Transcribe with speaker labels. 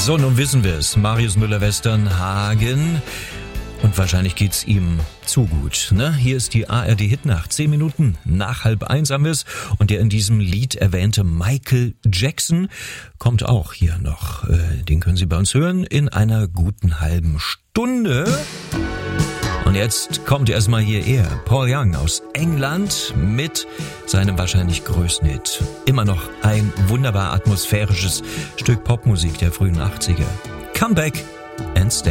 Speaker 1: So, nun wissen wir es. Marius Müller-Westernhagen. Und wahrscheinlich geht's ihm zu gut, ne? Hier ist die ARD-Hitnacht. 10 Minuten nach 12:30 haben wir's. Und der in diesem Lied erwähnte Michael Jackson kommt auch hier noch. Den können Sie bei uns hören in einer guten halben Stunde. Und jetzt kommt erstmal hier er, Paul Young aus England mit seinem wahrscheinlich größten Hit. Immer noch ein wunderbar atmosphärisches Stück Popmusik der frühen 80er. Come Back and Stay.